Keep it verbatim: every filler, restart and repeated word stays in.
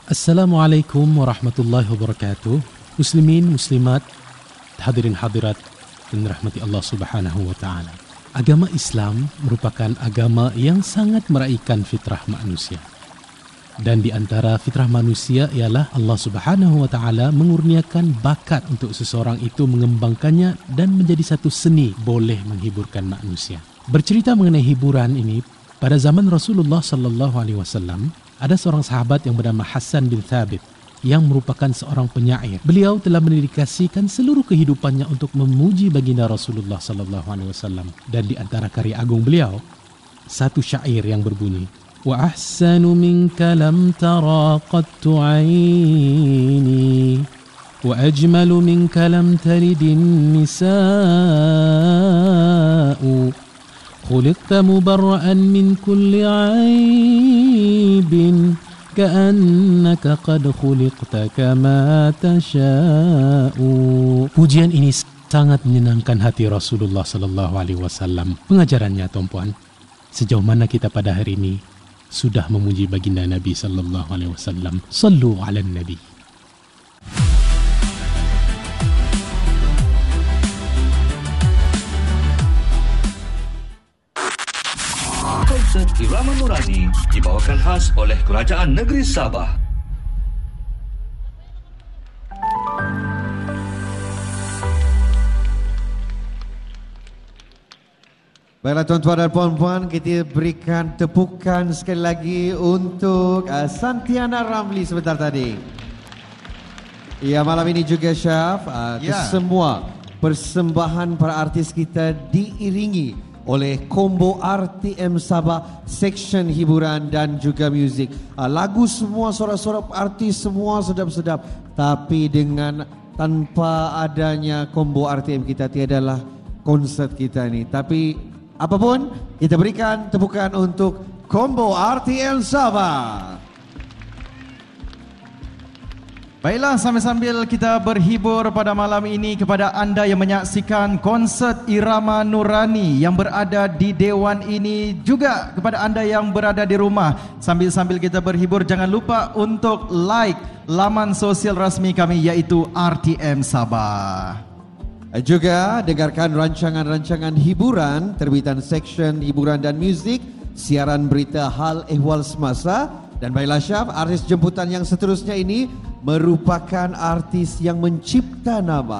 Assalamualaikum warahmatullahi wabarakatuh. Muslimin, muslimat, hadirin hadirat dan rahmati Allah Subhanahu wa taala. Agama Islam merupakan agama yang sangat meraihkan fitrah manusia. Dan di antara fitrah manusia ialah Allah Subhanahu wa taala mengurniakan bakat untuk seseorang itu mengembangkannya dan menjadi satu seni boleh menghiburkan manusia. Bercerita mengenai hiburan ini, pada zaman Rasulullah sallallahu alaihi wasallam ada seorang sahabat yang bernama Hassan bin Thabit yang merupakan seorang penyair. Beliau telah mendedikasikan seluruh kehidupannya untuk memuji baginda Rasulullah sallallahu alaihi wasallam, dan di antara karya agung beliau satu syair yang berbunyi, wa ahsanu minka lam tara qattu aini wa ajmalu minka lam talidin nisa'u خلقت مبرأ من كل عيب كأنك قد خلقت كما تشاء. Pujian ini sangat menyenangkan hati Rasulullah sallallahu alaihi wasallam. Pengajarannya, tuan-puan, sejauh mana kita pada hari ini sudah memuji baginda Nabi sallallahu alaihi wasallam. Sallu ala Nabi. Konsert Irama Nurani dibawakan khas oleh Kerajaan Negeri Sabah. Baiklah tuan-tuan dan puan-puan, kita berikan tepukan sekali lagi untuk uh, Santiana Ramli sebentar tadi. Ya, malam ini juga Syaf, uh, ya. Kesemua persembahan para artis kita diiringi oleh Combo R T M Sabah, section hiburan dan juga muzik. Uh, lagu semua, sorak-sorak artis semua sedap-sedap. Tapi dengan tanpa adanya Combo R T M kita tiadalah konsert kita ini. Tapi apapun, kita berikan tepukan untuk Combo R T M Sabah. Baiklah, sambil-sambil kita berhibur pada malam ini kepada anda yang menyaksikan konsert Irama Nurani yang berada di Dewan ini, juga kepada anda yang berada di rumah. Sambil-sambil kita berhibur, jangan lupa untuk like laman sosial rasmi kami iaitu R T M Sabah. Juga dengarkan rancangan-rancangan hiburan terbitan section hiburan dan muzik, siaran berita hal ehwal semasa. Dan baiklah Syaf, artis jemputan yang seterusnya ini merupakan artis yang mencipta nama.